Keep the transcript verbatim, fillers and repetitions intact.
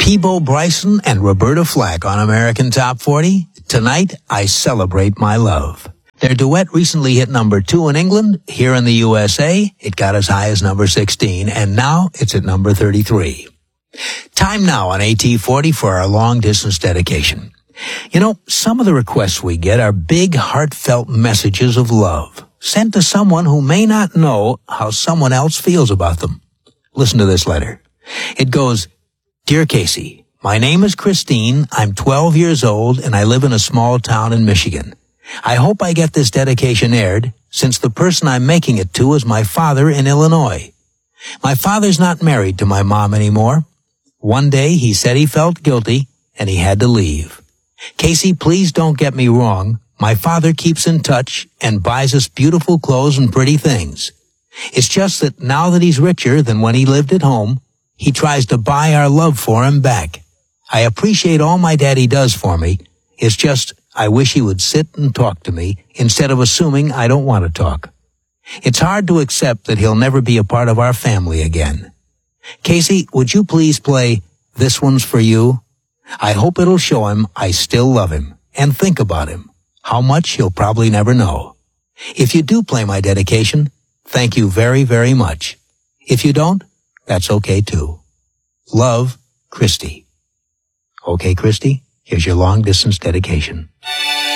Peabo Bryson and Roberta Flack on American Top forty. Tonight, I Celebrate My Love. Their duet recently hit number two in England. Here in the U S A, it got as high as number sixteen, and now it's at number thirty-three. Time now on A T forty for our long-distance dedication. You know, some of the requests we get are big, heartfelt messages of love, sent to someone who may not know how someone else feels about them. Listen to this letter. It goes, Dear Casey, my name is Christine, I'm twelve years old, and I live in a small town in Michigan. I hope I get this dedication aired, since the person I'm making it to is my father in Illinois. My father's not married to my mom anymore. One day he said he felt guilty, and he had to leave. Casey, please don't get me wrong. My father keeps in touch and buys us beautiful clothes and pretty things. It's just that now that he's richer than when he lived at home, he tries to buy our love for him back. I appreciate all my daddy does for me. It's just I wish he would sit and talk to me instead of assuming I don't want to talk. It's hard to accept that he'll never be a part of our family again. Casey, would you please play This One's for You? I hope it'll show him I still love him and think about him. How much he'll probably never know. If you do play my dedication, thank you very, very much. If you don't, that's okay too. Love, Christy. Okay, Christy, here's your long-distance dedication.